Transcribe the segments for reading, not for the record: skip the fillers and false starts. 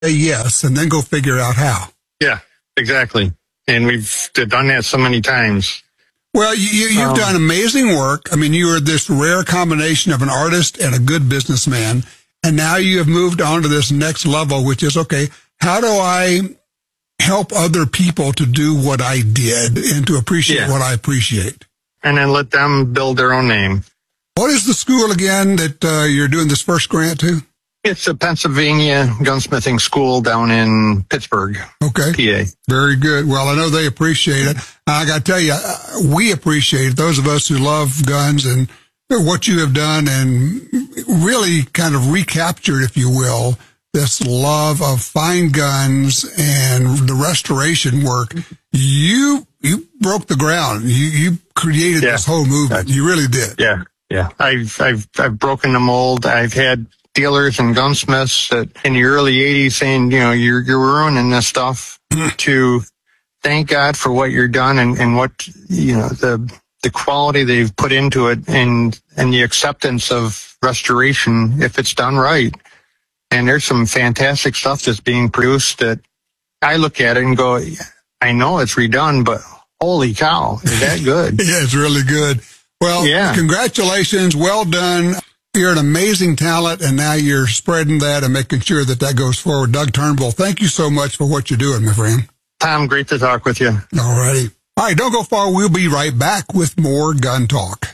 say yes and then go figure out how. Yeah, exactly. And we've done that so many times. Well, you've done amazing work. I mean, you are this rare combination of an artist and a good businessman. And now you have moved on to this next level, which is, okay, how do I help other people to do what I did and to appreciate what I appreciate? And then let them build their own name. What is the school again that you're doing this first grant to? It's a Pennsylvania gunsmithing school down in Pittsburgh, okay, PA. Very good. Well, I know they appreciate it. I got to tell you, we appreciate it, those of us who love guns and what you have done and really kind of recaptured, if you will, this love of fine guns and the restoration work. You broke the ground. You created this whole movement. You really did. Yeah. I've broken the mold. I've had dealers and gunsmiths that in the early 80s saying, you're ruining this stuff, to thank God for what you're done and what, the quality they've put into it and the acceptance of restoration if it's done right. And there's some fantastic stuff that's being produced that I look at it and go, I know it's redone, but holy cow, is that good? Yeah, it's really good. Well, congratulations. Well done. You're an amazing talent, and now you're spreading that and making sure that goes forward. Doug Turnbull, thank you so much for what you're doing, my friend. Tom, great to talk with you. All righty. All right, don't go far. We'll be right back with more Gun Talk.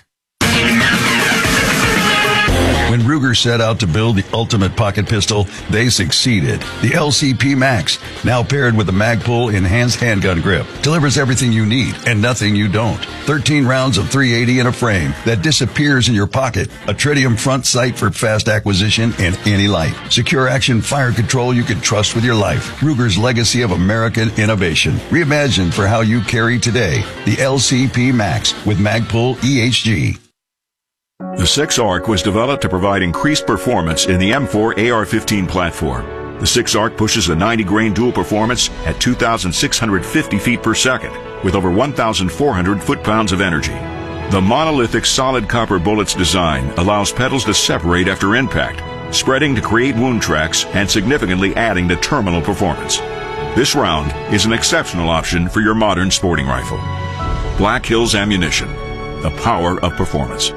When Ruger set out to build the ultimate pocket pistol, they succeeded. The LCP Max, now paired with the Magpul enhanced handgun grip, delivers everything you need and nothing you don't. 13 rounds of .380 in a frame that disappears in your pocket. A tritium front sight for fast acquisition and any light. Secure action fire control you can trust with your life. Ruger's legacy of American innovation. Reimagined for how you carry today. The LCP Max with Magpul EHG. The 6-ARC was developed to provide increased performance in the M4 AR-15 platform. The 6-ARC pushes a 90-grain dual performance at 2,650 feet per second with over 1,400 foot-pounds of energy. The monolithic solid copper bullet's design allows petals to separate after impact, spreading to create wound tracks and significantly adding to terminal performance. This round is an exceptional option for your modern sporting rifle. Black Hills Ammunition, the power of performance.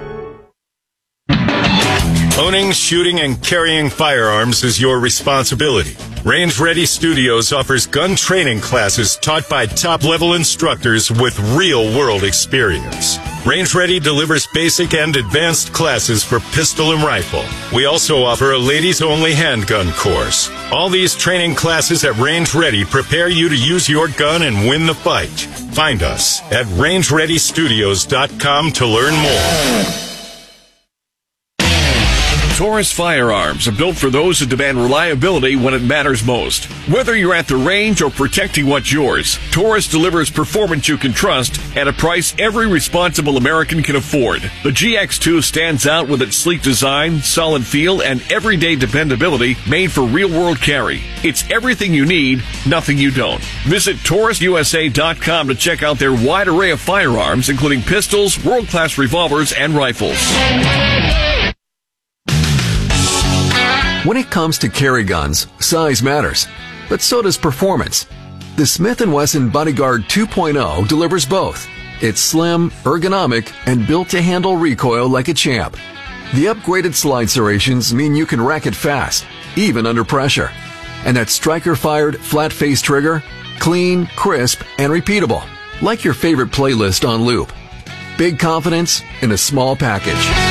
Owning, shooting, and carrying firearms is your responsibility. Range Ready Studios offers gun training classes taught by top-level instructors with real-world experience. Range Ready delivers basic and advanced classes for pistol and rifle. We also offer a ladies-only handgun course. All these training classes at Range Ready prepare you to use your gun and win the fight. Find us at rangereadystudios.com to learn more. Taurus firearms are built for those who demand reliability when it matters most. Whether you're at the range or protecting what's yours, Taurus delivers performance you can trust at a price every responsible American can afford. The GX2 stands out with its sleek design, solid feel, and everyday dependability made for real-world carry. It's everything you need, nothing you don't. Visit TaurusUSA.com to check out their wide array of firearms, including pistols, world-class revolvers, and rifles. When it comes to carry guns, size matters, but so does performance. The Smith & Wesson Bodyguard 2.0 delivers both. It's slim, ergonomic, and built to handle recoil like a champ. The upgraded slide serrations mean you can rack it fast, even under pressure. And that striker-fired, flat-face trigger, clean, crisp, and repeatable, like your favorite playlist on loop. Big confidence in a small package.